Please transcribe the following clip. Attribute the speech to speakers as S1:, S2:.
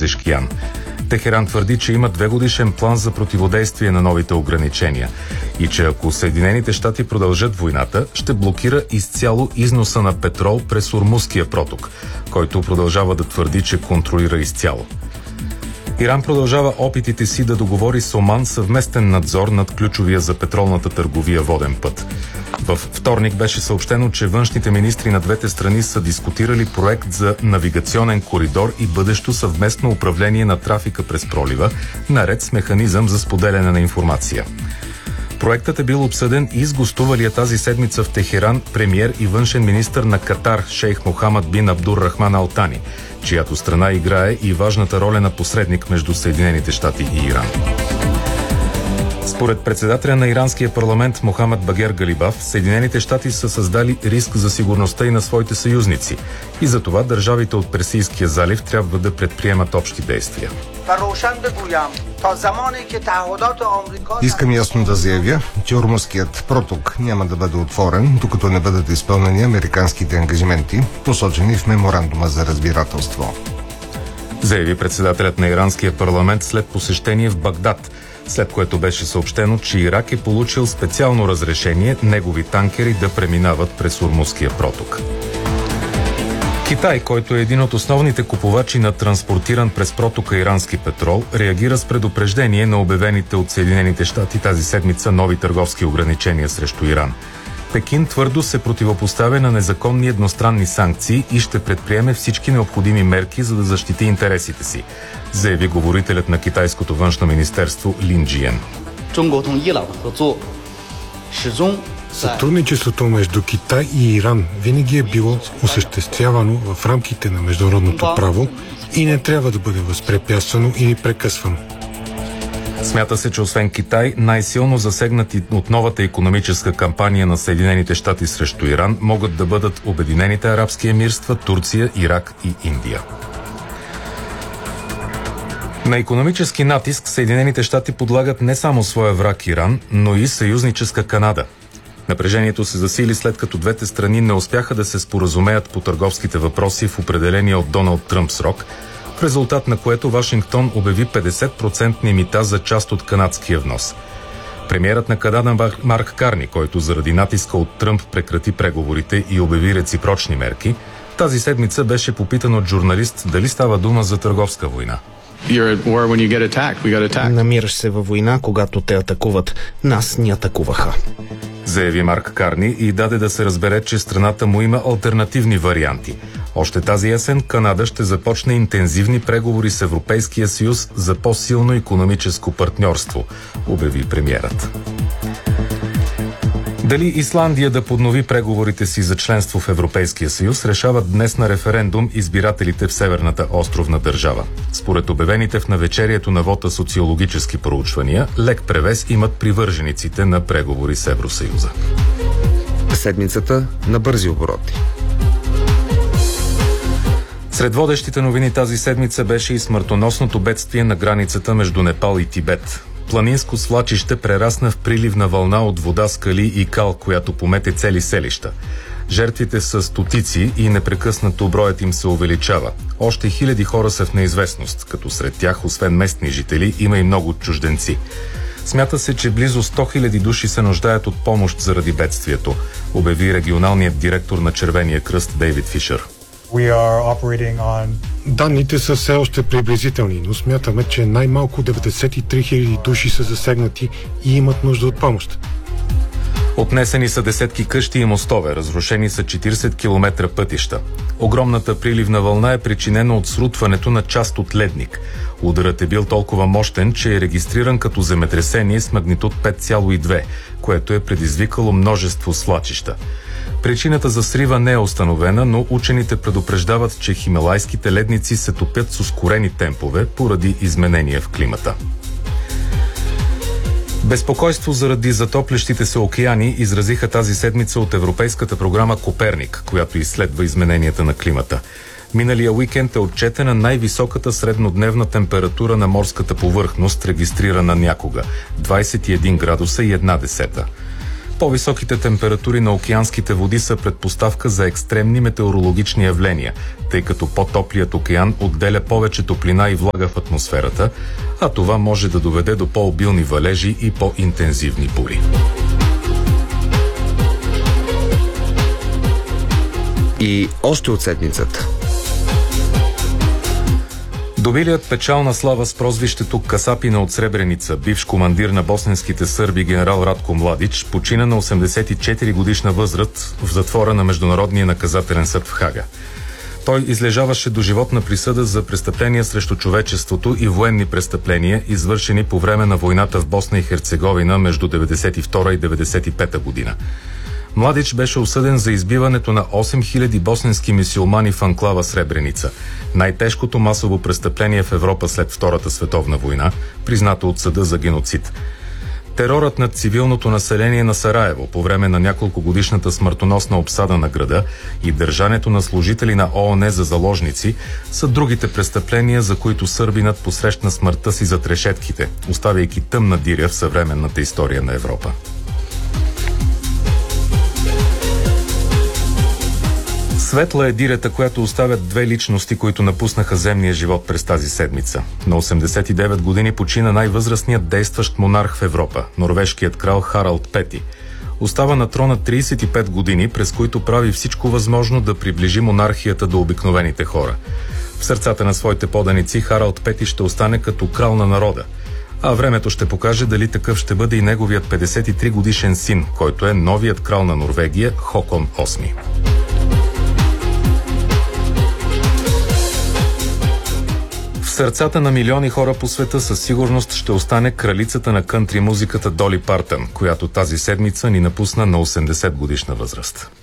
S1: Пезешкиян. Техеран твърди, че има 2-годишен план за противодействие на новите ограничения и че ако Съединените щати продължат войната, ще блокира изцяло износа на петрол през Ормузския проток, който продължава да твърди, че контролира изцяло. Иран продължава опитите си да договори с Оман съвместен надзор над ключовия за петролната търговия воден път. Във вторник беше съобщено, че външните министри на двете страни са дискутирали проект за навигационен коридор и бъдещо съвместно управление на трафика през пролива, наред с механизъм за споделяне на информация. Проектът е бил обсъден и с гостувалия тази седмица в Техеран премиер и външен министър на Катар шейх Мохамад бин Абдур Рахман Ал Тани, чиято страна играе и важната роля на посредник между Съединените щати и Иран. Според председателя на иранския парламент Мохамед Багер Галибаф, Съединените щати са създали риск за сигурността и на своите съюзници и затова държавите от Персийския залив трябва да предприемат общи действия.
S2: Искам ясно да заявя, че Ормузският проток няма да бъде отворен, докато не бъдат изпълнени американските ангажименти, посочени в меморандума за разбирателство.
S1: Заяви председателят на иранския парламент след посещение в Багдад, след което беше съобщено, че Ирак е получил специално разрешение негови танкери да преминават през Ормузския проток. Китай, който е един от основните купувачи на транспортиран през протока ирански петрол, реагира с предупреждение на обявените от Съединените щати тази седмица нови търговски ограничения срещу Иран. Пекин твърдо се противопоставя на незаконни едностранни санкции и ще предприеме всички необходими мерки, за да защити интересите си, заяви говорителят на китайското външно министерство Лин Джиен.
S3: Сътрудничеството между Китай и Иран винаги е било осъществявано в рамките на международното право и не трябва да бъде възпрепятствано или прекъсвано.
S1: Смята се, че освен Китай, най-силно засегнати от новата икономическа кампания на Съединените щати срещу Иран могат да бъдат Обединените арабски емирства, Турция, Ирак и Индия. На икономически натиск Съединените щати подлагат не само своя враг Иран, но и съюзническа Канада. Напрежението се засили след като двете страни не успяха да се споразумеят по търговските въпроси в определения от Доналд Тръмп срок, в резултат на което Вашингтон обяви 50% мита за част от канадския внос. Премиерът на Канада Марк Карни, който заради натиска от Тръмп прекрати преговорите и обяви реципрочни мерки, тази седмица беше попитан от журналист дали става дума за търговска война.
S4: Намираш се във война, когато те атакуват. Нас ни атакуваха.
S1: Заяви Марк Карни и даде да се разбере, че страната му има алтернативни варианти. Още тази есен Канада ще започне интензивни преговори с Европейския съюз за по-силно икономическо партньорство, обяви премиерът. Дали Исландия да поднови преговорите си за членство в Европейския съюз, решават днес на референдум избирателите в северната островна държава. Според обявените в навечерието на вота социологически проучвания, лек превес имат привържениците на преговори с Евросъюза.
S5: Седмицата на бързи обороти.
S1: Сред водещите новини тази седмица беше и смъртоносното бедствие на границата между Непал и Тибет. Планинско свлачище прерасна в приливна вълна от вода, скали и кал, която помете цели селища. Жертвите са стотици и непрекъснато броят им се увеличава. Още хиляди хора са в неизвестност, като сред тях, освен местни жители, има и много чужденци. Смята се, че близо 100 000 души се нуждаят от помощ заради бедствието, обяви регионалният директор на Червения кръст Дейвид Фишер.
S3: Данните са все още приблизителни, но смятаме, че най-малко 93 000 души са засегнати и имат нужда от помощ.
S1: Отнесени са десетки къщи и мостове, разрушени са 40 км пътища. Огромната приливна вълна е причинена от срутването на част от ледник. Ударът е бил толкова мощен, че е регистриран като земетресение с магнитуд 5,2, което е предизвикало множество свлачища. Причината за срива не е установена, но учените предупреждават, че хималайските ледници се топят с ускорени темпове поради изменения в климата. Безпокойство заради затоплящите се океани изразиха тази седмица от Европейската програма Коперник, която изследва измененията на климата. Миналия уикенд е отчетена най-високата среднодневна температура на морската повърхност, регистрирана някога – 21 градуса и 1/10. По-високите температури на океанските води са предпоставка за екстремни метеорологични явления, тъй като по-топлият океан отделя повече топлина и влага в атмосферата, а това може да доведе до по-обилни валежи и по-интензивни бури.
S5: И още от седмицата.
S1: Добилият печална слава с прозвището Касапина от Сребреница, бивш командир на босненските сърби генерал Радко Младич, почина на 84 годишна възраст в затвора на Международния наказателен съд в Хага. Той излежаваше доживотна присъда за престъпления срещу човечеството и военни престъпления, извършени по време на войната в Босна и Херцеговина между 1992 и 1995 година. Младич беше осъден за избиването на 8000 босненски мюсюлмани в анклава Сребреница, най-тежкото масово престъпление в Европа след Втората световна война, признато от съда за геноцид. Терорът над цивилното население на Сараево по време на няколкогодишната смъртоносна обсада на града и държането на служители на ООН за заложници са другите престъпления, за които сърбинът посрещна смъртта си зад решетките, оставяйки тъмна диря в съвременната история на Европа. Светла е дирята, която оставят две личности, които напуснаха земния живот през тази седмица. На 89 години почина най-възрастният действащ монарх в Европа, норвежкият крал Харалд Пети. Остава на трона 35 години, през които прави всичко възможно да приближи монархията до обикновените хора. В сърцата на своите поданици Харалд Пети ще остане като крал на народа. А времето ще покаже дали такъв ще бъде и неговият 53 годишен син, който е новият крал на Норвегия Хокон VIII. В сърцата на милиони хора по света със сигурност ще остане кралицата на кънтри музиката Доли Партън, която тази седмица ни напусна на 80 годишна възраст.